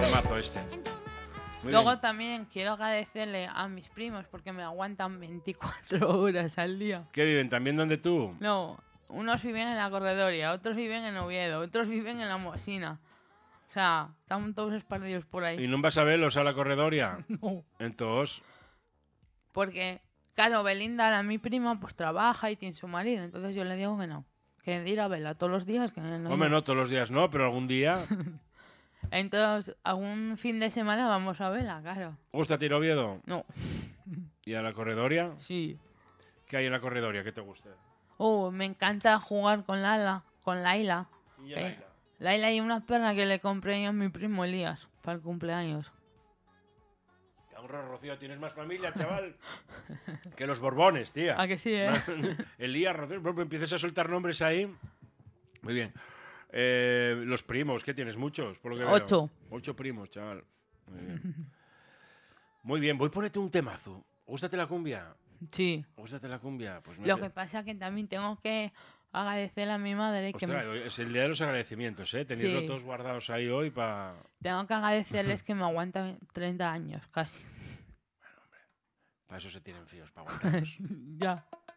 Temazo este. Muy Luego bien. también quiero agradecerle a mis primos porque me aguantan 24 horas al día. ¿Qué viven? ¿También donde tú? No, unos viven en la Corredoria, otros viven en Oviedo, otros viven en la Mosina. O sea, están todos esparcidos por ahí. ¿Y no vas a verlos a la corredoria? No. Entonces, Porque, claro, Belinda, mi prima, pues trabaja y tiene su marido. Entonces yo le digo que no. Que de ir a verla todos los días, que no. hombre, no todos los días no, pero algún día. Entonces, algún fin de semana vamos a verla, claro. ¿Gusta ir a Oviedo? No, ¿Y a la corredoria? sí. ¿Qué hay en la corredoria que te guste? Me encanta jugar con Laila. ¿Y ¿Qué? Laila? Laila y una perra que le compré yo a mi primo Elías para el cumpleaños. Rocío, tienes más familia, chaval. Que los Borbones, tía. ¿A que sí, eh? Elías, Rocío, empieces a soltar nombres ahí. Muy bien. Los primos, ¿qué tienes? Muchos, por lo que veo. 8. 8 primos, chaval. Muy bien. Muy bien, voy a ponerte un temazo. ¿Gústate la cumbia? Sí. ¿Gústate la cumbia? Pues Lo que pasa es que también tengo que agradecerle a mi madre que Ostras, hoy es el día de los agradecimientos, ¿eh? Tenerlos Sí. todos guardados ahí hoy para... tengo que agradecerles que me aguantan 30 años, casi. Para eso se tienen fíos, para aguantarlos. Ya.